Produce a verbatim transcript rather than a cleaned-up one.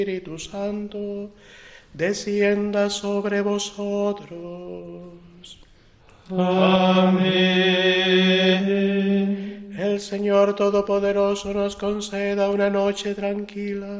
Espíritu Santo, descienda sobre vosotros. Amén. El Señor Todopoderoso nos conceda una noche tranquila